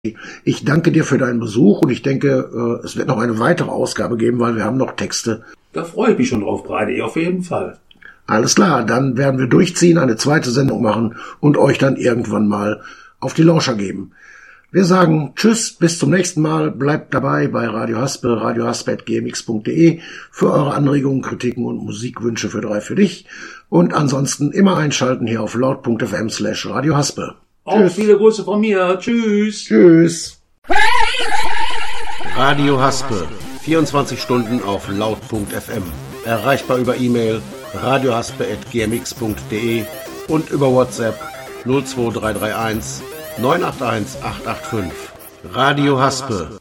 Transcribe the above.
Ich danke dir für deinen Besuch und ich denke, es wird noch eine weitere Ausgabe geben, weil wir haben noch Texte. Da freue ich mich schon drauf, Breide, auf jeden Fall. Alles klar, dann werden wir durchziehen, eine zweite Sendung machen und euch dann irgendwann mal auf die Lauscher geben. Wir sagen Tschüss, bis zum nächsten Mal. Bleibt dabei bei Radio Haspe, radiohaspe@gmx.de für eure Anregungen, Kritiken und Musikwünsche für 3 für dich. Und ansonsten immer einschalten hier auf laut.fm/Radio Haspe. Auch viele Grüße von mir. Tschüss. Tschüss. Radio Haspe, 24 Stunden auf laut.fm. Erreichbar über E-Mail radiohaspe@gmx.de und über WhatsApp 02331 981 885. Radio Haspe.